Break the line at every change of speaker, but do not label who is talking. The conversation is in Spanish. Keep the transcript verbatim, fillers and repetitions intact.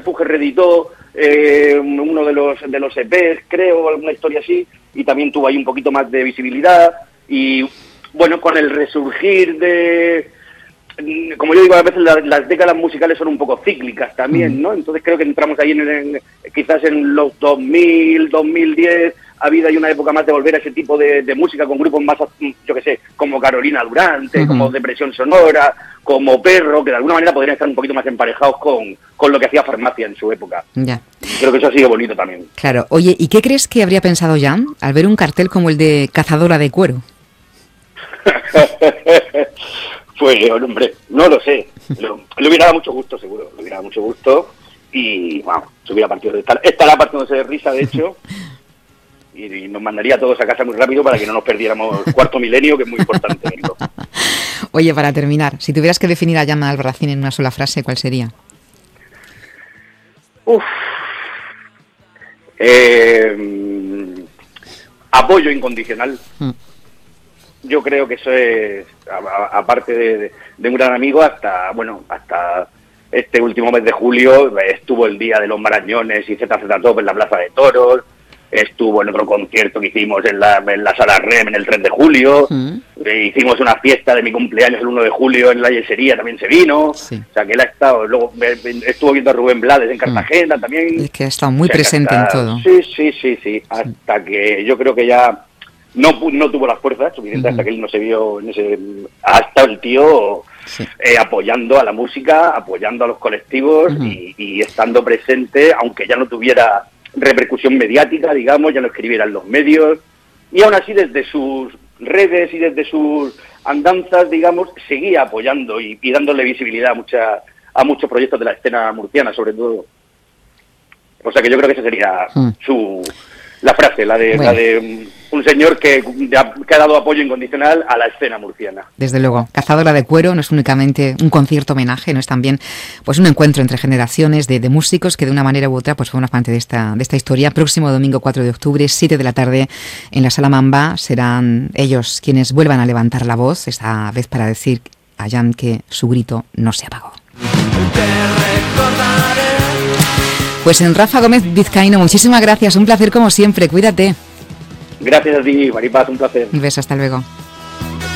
el Fuge reeditó eh, uno de los de los E Pes, creo, alguna historia así, y también tuvo ahí un poquito más de visibilidad. Y bueno, con el resurgir de, como yo digo, a veces las, las décadas musicales son un poco cíclicas también, ¿no? Entonces creo que entramos ahí en, en quizás en los dos mil, dos mil diez, ha habido ahí una época más de volver a ese tipo de, de música con grupos más, yo qué sé, como Carolina Durante, uh-huh. como Depresión Sonora, como Perro, que de alguna manera podrían estar un poquito más emparejados con, con lo que hacía Farmacia en su época.
Ya.
Creo que eso ha sido bonito también.
Claro. Oye, ¿y qué crees que habría pensado Jan al ver un cartel como el de Cazadora de Cuero?
Pues, hombre, no lo sé. Lo, le hubiera dado mucho gusto, seguro. Le hubiera dado mucho gusto y, vamos, se hubiera partido de estar. Estará partiéndose de risa, de hecho. Y, y nos mandaría a todos a casa muy rápido para que no nos perdiéramos cuarto milenio, que es muy importante verlo.
Oye, para terminar, si tuvieras que definir a Jan Albarracín en una sola frase, ¿cuál sería?
Uf. Eh, apoyo incondicional. Mm. Yo creo que eso es, a, a, aparte de, de, de un gran amigo, hasta, bueno, hasta este último mes de julio estuvo el Día de los Marañones y Z Z Top en la Plaza de Toros. Estuvo en otro concierto que hicimos en la, en la Sala Rem en el tres de julio. Mm. Eh, hicimos una fiesta de mi cumpleaños el uno de julio en la Yesería, también se vino. Sí. O sea, que él ha estado. Luego estuvo viendo a Rubén Blades en Cartagena mm. también.
Es que ha estado muy
o sea,
presente
hasta,
en todo.
Sí, sí, sí, sí. Hasta sí. que yo creo que ya no, no tuvo las fuerzas suficientes, mm. hasta que él no se vio en ese. Hasta el tío. Sí. Eh, apoyando a la música, apoyando a los colectivos mm. y, y estando presente, aunque ya no tuviera repercusión mediática, digamos, ya no escribiera en los medios, y aún así desde sus redes y desde sus andanzas, digamos, seguía apoyando y, y dándole visibilidad a, mucha, a muchos proyectos de la escena murciana, sobre todo. O sea que yo creo que esa sería mm. su la frase, la de, bueno. la de un señor que, que ha dado apoyo incondicional a la escena murciana.
Desde luego, Cazadora de Cuero no es únicamente un concierto homenaje, no es también pues un encuentro entre generaciones de, de músicos que de una manera u otra pues forman parte de esta, de esta historia. Próximo domingo cuatro de octubre, siete de la tarde, en la Sala Mamba, serán ellos quienes vuelvan a levantar la voz, esta vez para decir a Jan que su grito no se apagó. Pues en Rafa Gómez Vizcaíno, muchísimas gracias, un placer como siempre, cuídate.
Gracias a ti, Maripaz, un placer.
Un beso, hasta luego.